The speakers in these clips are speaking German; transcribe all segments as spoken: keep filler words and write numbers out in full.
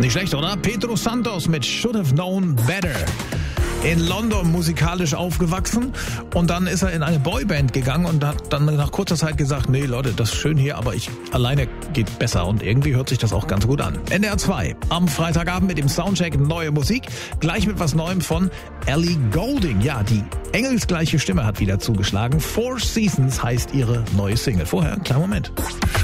Nicht schlecht, oder? Pedro Santos mit Should Have Known Better. In London musikalisch aufgewachsen und dann ist er in eine Boyband gegangen und hat dann nach kurzer Zeit gesagt, nee Leute, das ist schön hier, aber ich alleine geht besser und irgendwie hört sich das auch ganz gut an. N D R zwei am Freitagabend mit dem Soundcheck neue Musik, gleich mit was Neuem von Ellie Goulding. Ja, die engelsgleiche Stimme hat wieder zugeschlagen. Four Seasons heißt ihre neue Single. Vorher, einen kleinen Moment.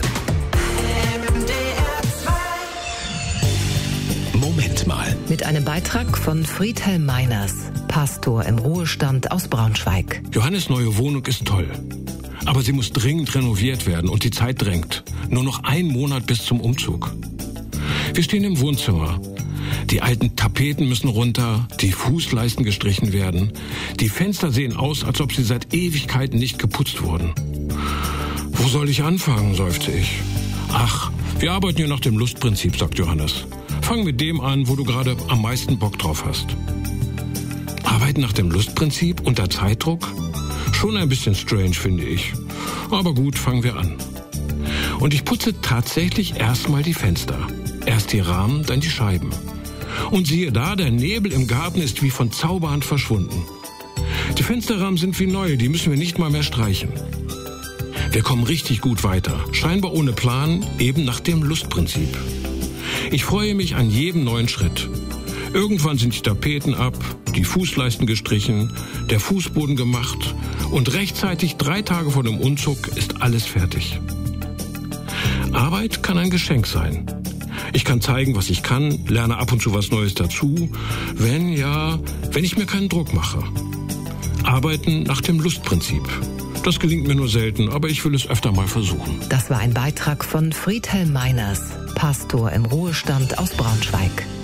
Moment mal. Mit einem Beitrag von Friedhelm Meiners, Pastor im Ruhestand aus Braunschweig. Johannes' neue Wohnung ist toll. Aber sie muss dringend renoviert werden und die Zeit drängt. Nur noch ein Monat bis zum Umzug. Wir stehen im Wohnzimmer. Die alten Tapeten müssen runter, die Fußleisten gestrichen werden. Die Fenster sehen aus, als ob sie seit Ewigkeiten nicht geputzt wurden. Wo soll ich anfangen, seufze ich. Ach, wir arbeiten hier nach dem Lustprinzip, sagt Johannes. Fang mit dem an, wo du gerade am meisten Bock drauf hast. Arbeiten nach dem Lustprinzip unter Zeitdruck? Schon ein bisschen strange, finde ich. Aber gut, fangen wir an. Und ich putze tatsächlich erstmal die Fenster. Erst die Rahmen, dann die Scheiben. Und siehe da, der Nebel im Garten ist wie von Zauberhand verschwunden. Die Fensterrahmen sind wie neu, die müssen wir nicht mal mehr streichen. Wir kommen richtig gut weiter, scheinbar ohne Plan, eben nach dem Lustprinzip. Ich freue mich an jedem neuen Schritt. Irgendwann sind die Tapeten ab, die Fußleisten gestrichen, der Fußboden gemacht und rechtzeitig drei Tage vor dem Umzug ist alles fertig. Arbeit kann ein Geschenk sein. Ich kann zeigen, was ich kann, lerne ab und zu was Neues dazu, wenn ja, wenn ich mir keinen Druck mache. Arbeiten nach dem Lustprinzip. Das gelingt mir nur selten, aber ich will es öfter mal versuchen. Das war ein Beitrag von Friedhelm Meiners, Pastor im Ruhestand aus Braunschweig.